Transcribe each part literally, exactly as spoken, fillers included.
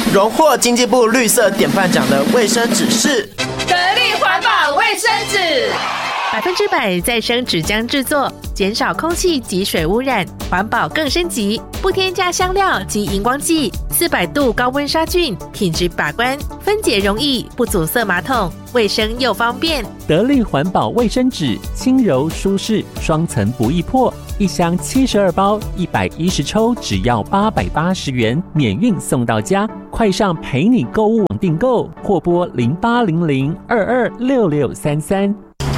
荣获经济部绿色典范奖的卫生纸是得力环保卫生纸， 百分之百再生纸浆制作，减少空气及水污染，环保更升级，不添加香料及荧光剂，四百度高温杀菌，品质把关，分解容易，不阻塞马桶，卫生又方便。 得力环保卫生纸，轻柔舒适，双层不易破，一箱七十二包，一百一十抽，只要八百八十元，免运送到家。快上陪你购物网订购，或拨零八零零二二六六三三。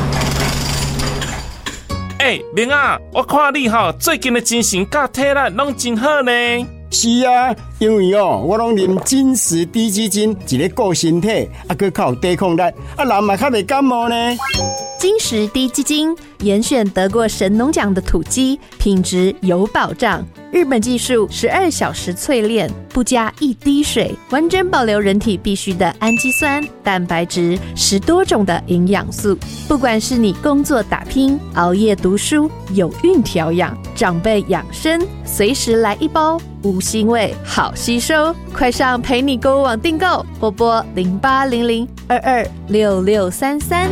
哎、欸，明啊，我看你吼最近的精神甲体力拢真好呢。 是啊，因为哦，我拢啉金石低基金，一个顾身体，啊，佮较有抵抗力，啊，人嘛较袂感冒呢。 金石低基金严选得过神农奖的土鸡，品质有保障。日本技术十二小时淬炼，不加一滴水，完整保留人体必需的氨基酸、蛋白质，十多种的营养素。不管是你工作打拼、熬夜读书、有孕调养、长辈养生，随时来一包，无腥味，好吸收。快上陪你购物网订购，或拨零八零零二二六六三三。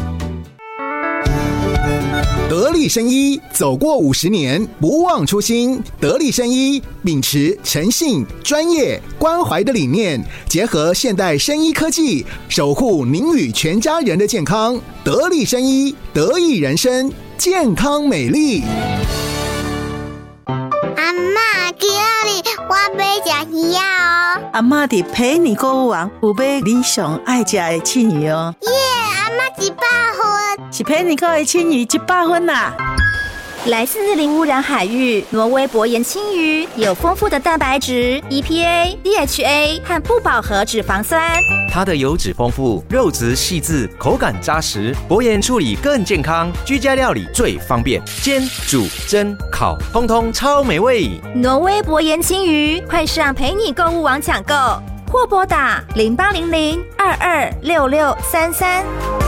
得力生医走过五十年，不忘初心。得力生医秉持诚信、专业、关怀的理念，结合现代生医科技，守护您与全家人的健康。得力生医，得益人生，健康美丽。 阿嬷，今日我要吃鱼哦。 阿嬷伫陪你购物网有买你上爱吃的庆鱼哦。 耶，阿嬷一百分， 是陪你购的庆鱼一百分啦。 来自零污染海域，挪威薄盐青鱼有丰富的蛋白质、E P A、D H A 和不饱和脂肪酸。 它的油脂丰富，肉质细致，口感扎实，薄盐处理更健康，居家料理最方便，煎、煮、蒸、烤，通通超美味。 挪威薄盐青鱼，快上陪你购物网抢购，或拨打零八零零二二六六三三。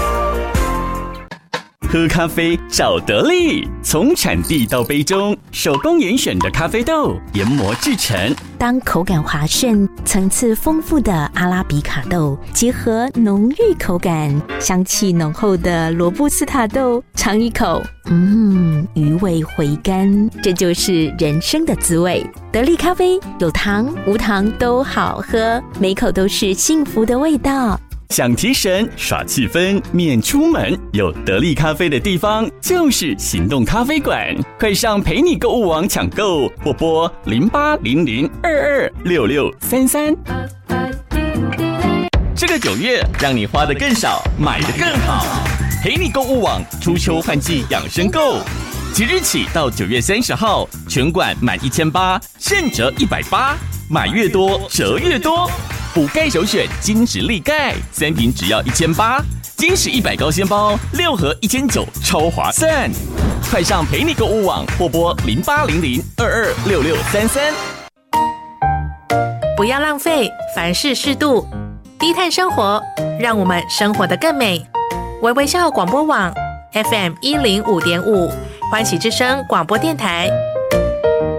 喝咖啡找得力，从产地到杯中，手工严选的咖啡豆研磨制成。 当口感滑顺、层次丰富的阿拉比卡豆结合浓郁口感、香气浓厚的罗布斯塔豆，尝一口，嗯，余味回甘，这就是人生的滋味。得力咖啡有糖无糖都好喝，每口都是幸福的味道。 想提神耍气氛免出门，有得力咖啡的地方就是行动咖啡馆。快上陪你购物网抢购，或拨零八零零二二六六三三。这个九月让你花得更少，买得更好。陪你购物网初秋换季养生购，即日起到九月三十号，全馆满一千八现折一百八，买越多折越多。补钙首选金质力钙，三瓶只要一千八，金石一百高纤包六盒一千九，超划算！快上陪你购物网，或拨零八零零二二六六三三。 不要浪费，凡事适度，低碳生活，让我们生活得更美。微微笑广播网 F M 一零五点五，欢喜之声广播电台，